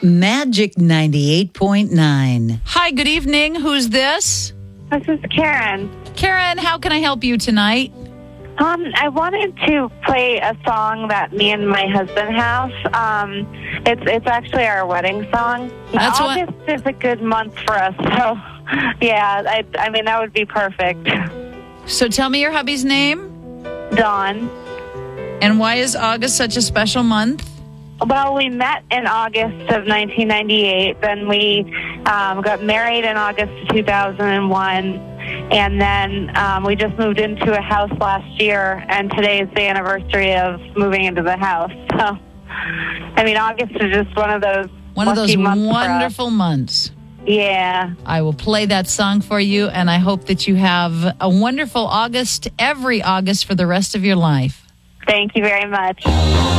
Magic 98.9. Hi, good evening. Who's this? This is Karen. Karen, how can I help you tonight? I wanted to play a song that me and my husband have. It's actually our wedding song. August is a good month for us, so yeah, I mean that would be perfect. So tell me your hubby's name. Dawn. And why is August such a special month? Well, we met in August of 1998. Then we got married in August of 2001. And then we just moved into a house last year. And today is the anniversary of moving into the house. So, I mean, August is just one of those wonderful months. Yeah. I will play that song for you. And I hope that you have a wonderful August, every August for the rest of your life. Thank you very much.